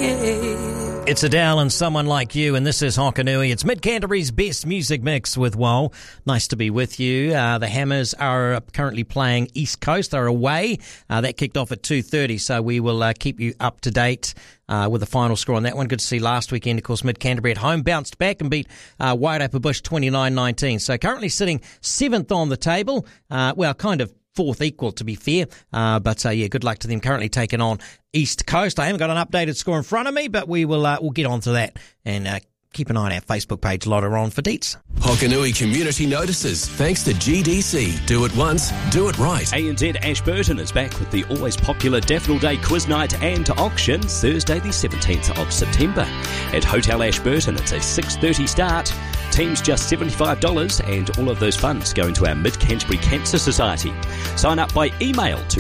yeah. It's Adele and Someone Like You, and this is Hokanui. It's Mid-Canterbury's best music mix with Woel. Nice to be with you. The Hammers are currently playing East Coast. They're away. That kicked off at 2:30, so we will keep you up to date with the final score on that one. Good to see last weekend, of course, Mid-Canterbury at home bounced back and beat Wairarapa Bush 29-19. So currently sitting 7th on the table. Kind of 4th equal, to be fair. But good luck to them currently taking on East Coast. I haven't got an updated score in front of me, but we'll get on to that and keep an eye on our Facebook page later on for deets. Hokanui Community Notices, thanks to GDC. Do it once, do it right. ANZ Ashburton is back with the always popular Daffodil Day Quiz Night and Auction Thursday the 17th of September. At Hotel Ashburton, it's a 6:30 start. Teams just $75, and all of those funds go into our Mid-Canterbury Cancer Society. Sign up by email to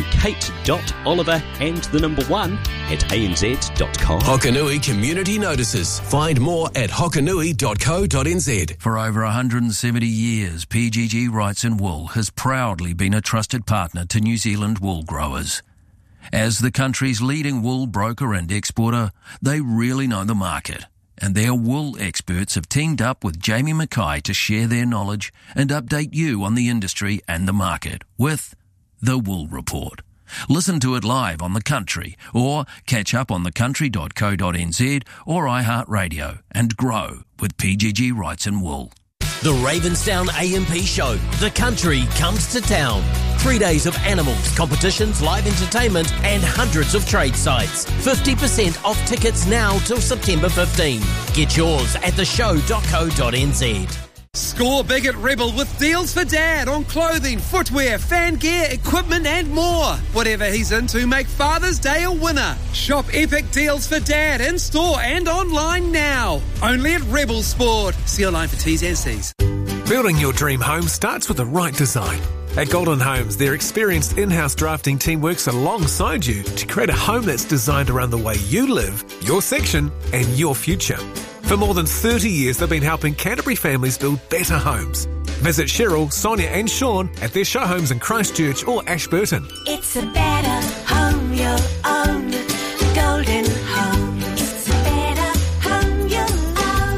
kate.oliver1@anz.com. Hokanui Community Notices. Find more at hokanui.co.nz. For over 170 years, PGG Wrights and Wool has proudly been a trusted partner to New Zealand wool growers. As the country's leading wool broker and exporter, they really know the market. And their wool experts have teamed up with Jamie Mackay to share their knowledge and update you on the industry and the market with The Wool Report. Listen to it live on The Country or catch up on thecountry.co.nz or iHeartRadio and grow with PGG Wrights and Wool. The Ravensdown AMP Show. The Country comes to town. 3 days of animals, competitions, live entertainment and hundreds of trade sites. 50% off tickets now till September 15. Get yours at theshow.co.nz. Score big at Rebel with deals for Dad on clothing, footwear, fan gear, equipment and more. Whatever he's into, make Father's Day a winner. Shop epic deals for Dad in store and online now. Only at Rebel Sport. See online for T's and C's. Building your dream home starts with the right design. At Golden Homes, their experienced in-house drafting team works alongside you to create a home that's designed around the way you live, your section and your future. For more than 30 years, they've been helping Canterbury families build better homes. Visit Cheryl, Sonia and Sean at their show homes in Christchurch or Ashburton. It's a better home you'll own. Golden Home. It's a better home you'll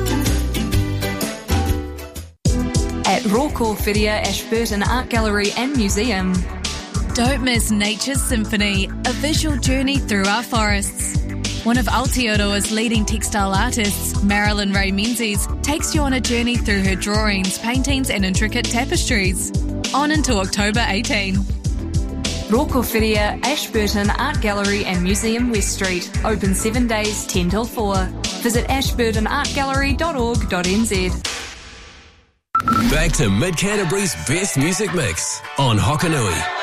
own. At Rawcor Whiria Ashburton Art Gallery and Museum. Don't miss Nature's Symphony, a visual journey through our forests. One of Aotearoa's leading textile artists, Marilyn Ray Menzies, takes you on a journey through her drawings, paintings and intricate tapestries. On until October 18. Rawcor Whiria Ashburton Art Gallery and Museum West Street. Open 7 days, 10 till 4. Visit ashburtonartgallery.org.nz. Back to Mid-Canterbury's best music mix on Hokanui.